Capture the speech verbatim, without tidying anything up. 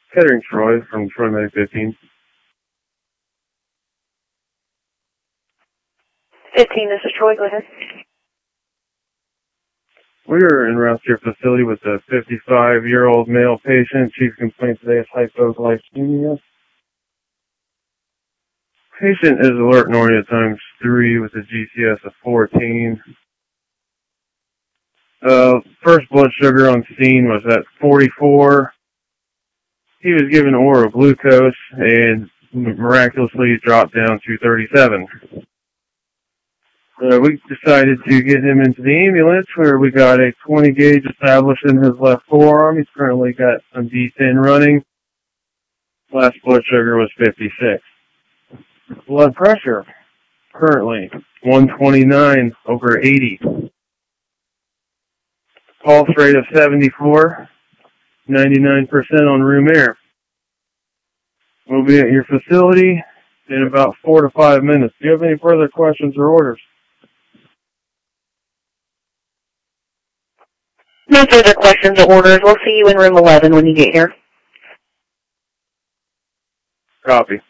Kettering Troy from Troy Med fifteen. fifteen, this is Troy. Go ahead. We were en route to your facility with a fifty-five-year-old male patient. Chief complaint today is hypoglycemia. Patient is alert and oriented times three with a G C S of fourteen. Uh, first blood sugar on scene was at forty-four. He was given oral glucose and miraculously dropped down to thirty-seven. Uh, we decided to get him into the ambulance where we got a twenty gauge established in his left forearm. He's currently got some D ten running. Last blood sugar was fifty-six. Blood pressure, currently one twenty-nine over eighty. Pulse rate of seventy-four, ninety-nine percent on room air. We'll be at your facility in about four to five minutes. Do you have any further questions or orders? No further questions or orders. We'll see you in room eleven when you get here. Copy.